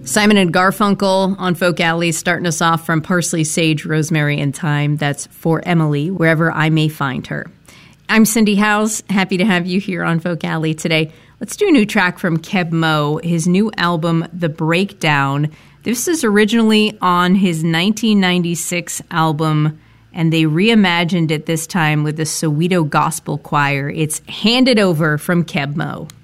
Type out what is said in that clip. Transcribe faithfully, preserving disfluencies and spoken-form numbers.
Simon and Garfunkel on Folk Alley, starting us off from Parsley, Sage, Rosemary, and Thyme. That's For Emily, Wherever I May Find Her. I'm Cindy Howes. Happy to have you here on Folk Alley today. Let's do a new track from Keb Mo, his new album, The Breakdown. This is originally on his nineteen ninety-six album, and they reimagined it this time with the Soweto Gospel Choir. It's Hand It Over from Keb Mo.